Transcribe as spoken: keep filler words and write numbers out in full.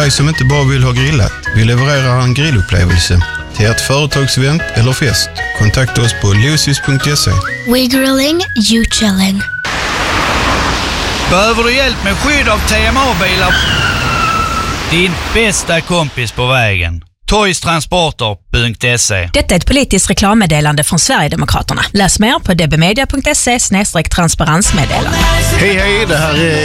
dig som inte bara vill ha grillat. Vi levererar en grillupplevelse till ert företagsevent eller fest. Kontakta oss på lucis punkt se. We grilling, you chilling. Behöver du hjälp med skydd av T M A-bilar? Din bästa kompis på vägen. toys transporter punkt se. Detta är ett politiskt reklammeddelande från Sverigedemokraterna. Läs mer på d b media punkt se slash transparensmeddelande. Hej hej, det här är